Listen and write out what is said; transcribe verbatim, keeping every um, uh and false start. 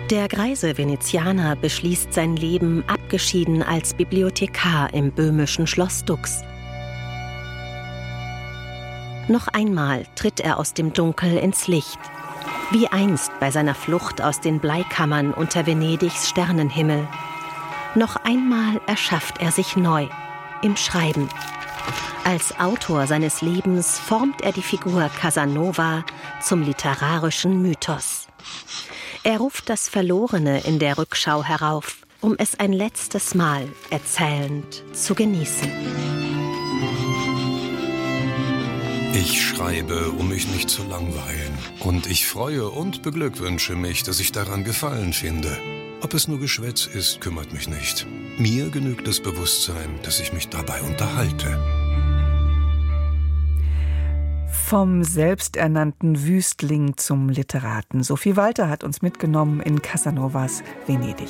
Der greise Venezianer beschließt sein Leben abgeschieden als Bibliothekar im böhmischen Schloss Dux. Noch einmal tritt er aus dem Dunkel ins Licht, wie einst bei seiner Flucht aus den Bleikammern unter Venedigs Sternenhimmel. Noch einmal erschafft er sich neu, im Schreiben. Als Autor seines Lebens formt er die Figur Casanova zum literarischen Mythos. Er ruft das Verlorene in der Rückschau herauf, um es ein letztes Mal erzählend zu genießen. Ich schreibe, um mich nicht zu langweilen. Und ich freue und beglückwünsche mich, dass ich daran Gefallen finde. Ob es nur Geschwätz ist, kümmert mich nicht. Mir genügt das Bewusstsein, dass ich mich dabei unterhalte. Vom selbsternannten Wüstling zum Literaten. Sophie Walter hat uns mitgenommen in Casanovas Venedig.